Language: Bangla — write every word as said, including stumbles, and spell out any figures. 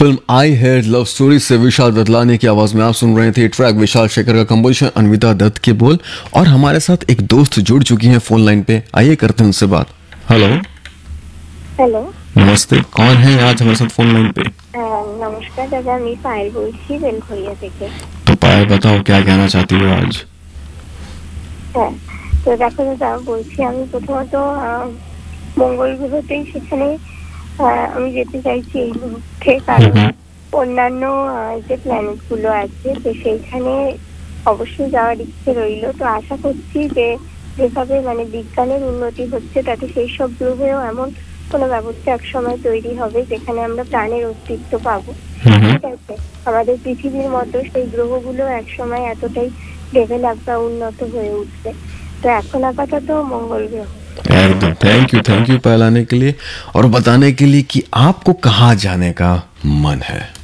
फिल्म आई हेड लव स्टोरी से विशाल ददलानी की आवाज में आप सुन रहे थे ट्रैक विशाल शेखर का कंपोजिशन, अन्विता दत्त के बोल। और हमारे साथ एक दोस्त जुड़ चुकी हैं फोन लाइन पे, आइए करते हैं उनसे बात। हेलो হ্যালো नमस्ते, कौन है आज हमारे साथ फोन लाइन पे? আহ, নমস্কার দাদা, আমি পায়েল বলছি বেলঘরিয়া থেকে। तो पायल बताओ क्या कहना चाहती हो आज? হ্যাঁ, তো দেখো দাদা, বলছি আমি প্রথমত আহ, মঙ্গল গ্রহতেই সেখানে আহ, আমি যেতে চাইছি এই মুহূর্তে, কারণ অন্যান্য আহ, যে প্ল্যানেট গুলো আছে তো সেইখানে অবশ্যই যাওয়ার ইচ্ছে রইল। তো আশা করছি যে যেভাবে মানে বিজ্ঞানের উন্নতি হচ্ছে তাতে সেই সব গ্রহেও এমন কোনো ব্যবস্থা একসময় তৈরি হবে যেখানে আমরা প্রাণের অস্তিত্ব পাবো। ঠিক আছে, আমাদের পৃথিবীর মতো সেই গ্রহগুলো একসময় এতটাই ডেভেলপ বা উন্নত হয়ে উঠবে। তো এখন আপাতত মঙ্গল গ্রহ। एकदम थैंक यू थैंक यू पायल आने के लिए और बताने के लिए कि आपको कहाँ जाने का मन है।